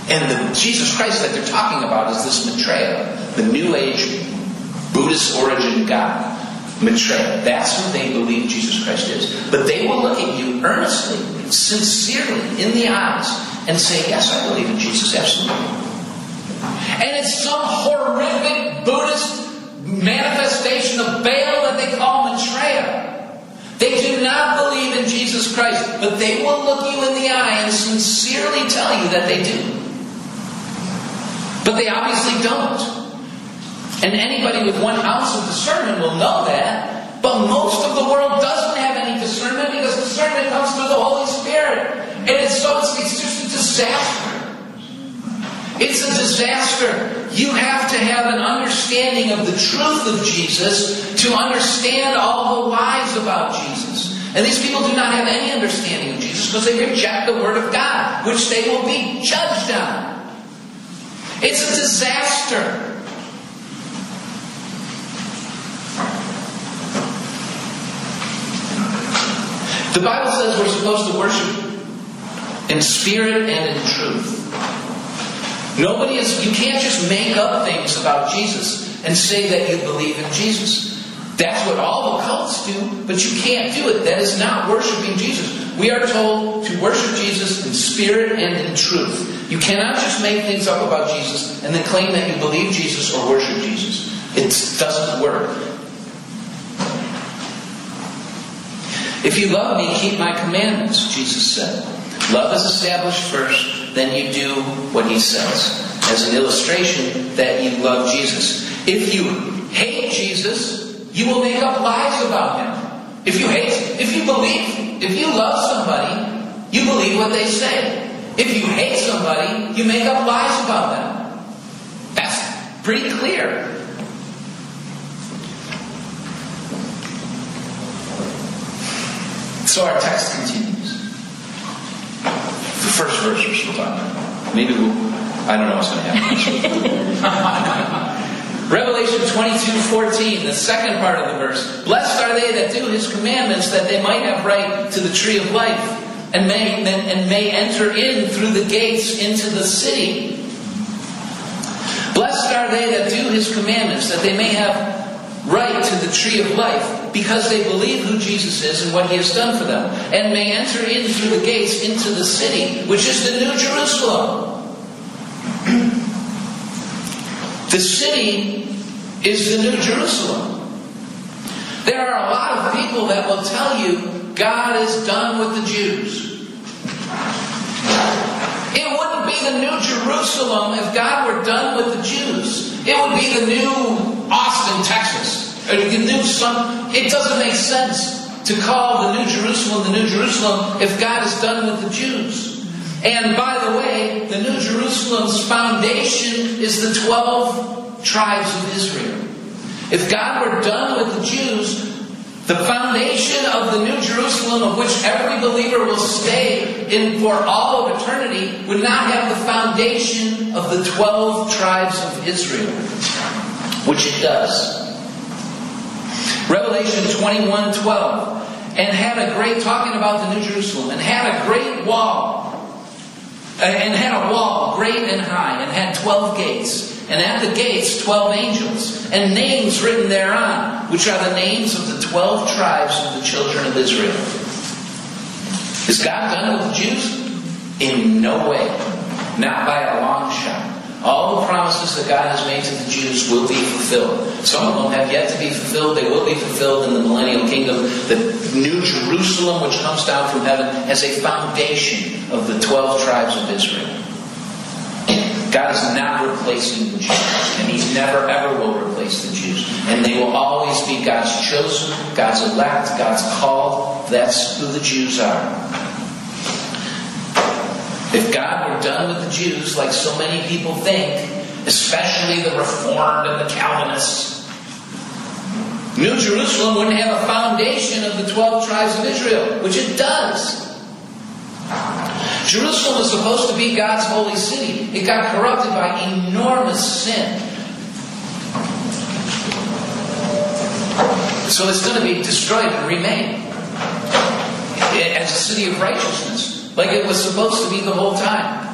And the Jesus Christ that they're talking about is this Maitreya, the New Age Buddhist origin God. Maitreya. That's who they believe Jesus Christ is. But they will look at you earnestly, sincerely, in the eyes, and say, yes, I believe in Jesus, absolutely. And it's some horrific Buddhist manifestation of Baal that they call Maitreya. They do not believe in Jesus Christ, but they will look you in the eye and sincerely tell you that they do. But they obviously don't. And anybody with 1 ounce of discernment will know that. But most of the world doesn't have any discernment because discernment comes through the Holy Spirit. And it's just a disaster. It's a disaster. You have to have an understanding of the truth of Jesus to understand all the lies about Jesus. And these people do not have any understanding of Jesus because they reject the Word of God, which they will be judged on. It's a disaster. The Bible says we're supposed to worship in spirit and in truth. You can't just make up things about Jesus and say that you believe in Jesus. That's what all the cults do, but you can't do it. That is not worshiping Jesus. We are told to worship Jesus in spirit and in truth. You cannot just make things up about Jesus and then claim that you believe Jesus or worship Jesus. It doesn't work. If you love me, keep my commandments, Jesus said. Love is established first, then you do what he says. As an illustration that you love Jesus. If you hate Jesus, you will make up lies about him. If you love somebody, you believe what they say. If you hate somebody, you make up lies about them. That's pretty clear. So our text continues. The first verse we're still talking about. I don't know what's going to happen. Revelation 22:14, the second part of the verse. Blessed are they that do his commandments, that they might have right to the tree of life, and may enter in through the gates into the city. Blessed are they that do his commandments, that they may have right to the tree of life, because they believe who Jesus is and what he has done for them, and may enter in through the gates into the city, which is the New Jerusalem. The city is the New Jerusalem. There are a lot of people that will tell you God is done with the Jews. It wouldn't be the New Jerusalem if God were done with the Jews. It would be the new Austin, Texas. It doesn't make sense to call the New Jerusalem if God is done with the Jews. And by the way, the New Jerusalem's foundation is the 12 tribes of Israel. If God were done with the Jews, the foundation of the New Jerusalem, of which every believer will stay in for all of eternity, would not have the foundation of the 12 tribes of Israel, which it does. Revelation 21:12, and had a great, talking about the New Jerusalem, and had a great wall, and had a wall great and high, and had 12 gates. And at the gates 12 angels, and names written thereon, which are the names of the 12 tribes of the children of Israel. Is God done with the Jews? In no way. Not by a long shot. All the promises that God has made to the Jews will be fulfilled. Some of them have yet to be fulfilled. They will be fulfilled in the millennial kingdom. The New Jerusalem, which comes down from heaven, has a foundation of the 12 tribes of Israel. God is not replacing the Jews, and he never ever will replace the Jews. And they will always be God's chosen, God's elect, God's called. That's who the Jews are. If God were done with the Jews, like so many people think, especially the Reformed and the Calvinists, New Jerusalem wouldn't have a foundation of the 12 tribes of Israel, which it does. Jerusalem was supposed to be God's holy city. It got corrupted by enormous sin. So it's going to be destroyed and remade as a city of righteousness, like it was supposed to be the whole time.